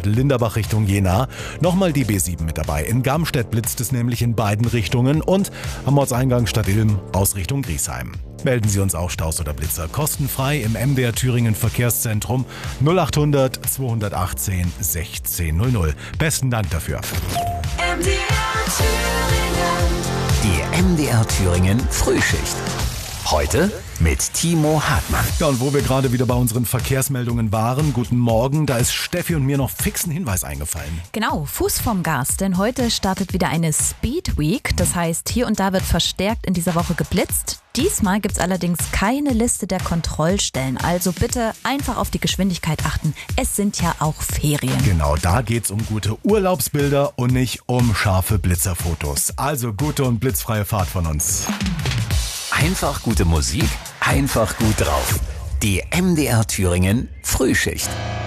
Linderbach Richtung Jena. Nochmal die B7 mit dabei. In Garmstedt blitzt es nämlich in beiden Richtungen und am Ortseingang Stadt Ilm aus Richtung Griesheim. Melden Sie uns auch Staus oder Blitzer kostenfrei im MDR Thüringen Verkehrszentrum 0800 218 1600. Besten Dank dafür. Die MDR Thüringen Frühschicht. Heute mit Timo Hartmann. Ja, und wo wir gerade wieder bei unseren Verkehrsmeldungen waren, guten Morgen, da ist Steffi und mir noch fix ein Hinweis eingefallen. Genau, Fuß vom Gas, denn heute startet wieder eine Speed Week. Das heißt, hier und da wird verstärkt in dieser Woche geblitzt. Diesmal gibt es allerdings keine Liste der Kontrollstellen. Also bitte einfach auf die Geschwindigkeit achten. Es sind ja auch Ferien. Genau, da geht's um gute Urlaubsbilder und nicht um scharfe Blitzerfotos. Also gute und blitzfreie Fahrt von uns. Einfach gute Musik, einfach gut drauf. Die MDR Thüringen Frühschicht.